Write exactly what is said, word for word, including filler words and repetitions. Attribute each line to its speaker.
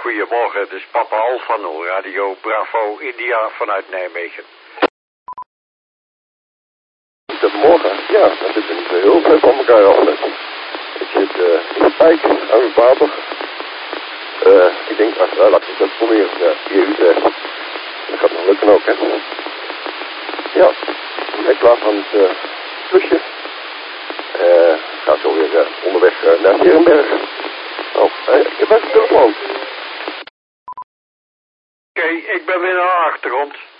Speaker 1: goedemorgen. Het is Papa Alfa nul, Radio Bravo India vanuit Nijmegen.
Speaker 2: Goedemorgen. Ja, dat zit niet zo heel ver van elkaar af. Ik zit uh, in de pijk aan het water. Uh, ik denk, ach, uh, laat ik dat proberen. Ja, vier uur. Dat gaat nog lukken ook, hè. Ja, ik ben klaar van het uh, klusje. Uh, ik ga zo weer uh, onderweg uh, naar Verenberg. Oh, uh, ik heb even de telefoon.
Speaker 1: Oké, okay, ik ben weer naar de achtergrond.